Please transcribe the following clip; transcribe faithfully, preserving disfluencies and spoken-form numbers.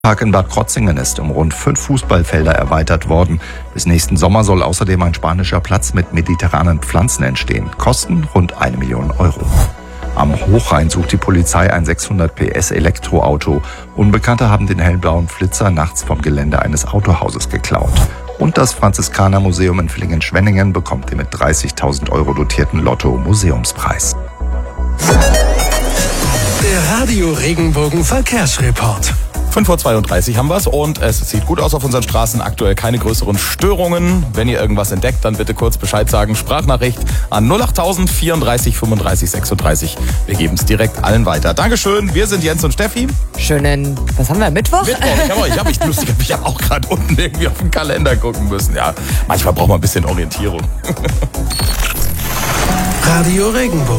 Park in Bad Krotzingen ist um rund fünf Fußballfelder erweitert worden. Bis nächsten Sommer soll außerdem ein spanischer Platz mit mediterranen Pflanzen entstehen. Kosten rund eine Million Euro. Am Hochrhein sucht die Polizei ein sechshundert P S Elektroauto. Unbekannte haben den hellblauen Flitzer nachts vom Gelände eines Autohauses geklaut. Und das Franziskanermuseum in Villingen-Schwenningen bekommt den mit dreißigtausend Euro dotierten Lotto-Museumspreis. Der Radio Regenbogen Verkehrsreport. fünf Uhr zweiunddreißig haben wir's und es sieht gut aus auf unseren Straßen. Aktuell keine größeren Störungen. Wenn ihr irgendwas entdeckt, dann bitte kurz Bescheid sagen. Sprachnachricht an null achttausend vierunddreißig fünfunddreißig sechsunddreißig. Wir geben es direkt allen weiter. Dankeschön. Wir sind Jens und Steffi. Schönen, was haben wir, Mittwoch? Mittwoch. Ich habe ich hab, ich, lustig, ich hab auch gerade unten irgendwie auf den Kalender gucken müssen. Ja, manchmal braucht man ein bisschen Orientierung. Radio Regenbogen.